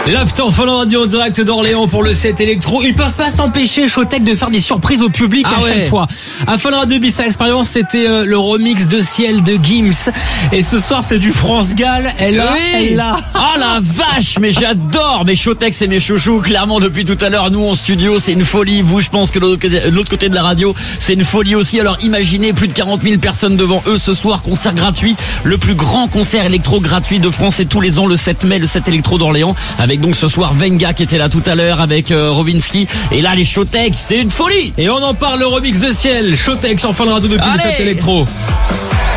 L'After Fun Radio en direct d'Orléans pour le set électro. Ils peuvent pas s'empêcher, Showtek, de faire des surprises au public à chaque fois. À Fun Radio Ibiza Experience, c'était le remix de Ciel de Gims. Et ce soir, c'est du France Gall. Elle là. Ah la vache, mais j'adore. Mais Showtek, c'est mes chouchous. Clairement, depuis tout à l'heure, nous en studio, c'est une folie. Vous, je pense que de l'autre côté de la radio, c'est une folie aussi. Alors imaginez plus de 40 000 personnes devant eux ce soir. Concert gratuit. Le plus grand concert électro gratuit de France. Et tous les ans, le 7 mai, le 7 électro d'Orléans. Avec donc ce soir Venga qui était là tout à l'heure avec Rovinski. Et là les Showtek, c'est une folie. Et on en parle, le remix de Ciel, Showtek sur Fun Radio depuis le set électro.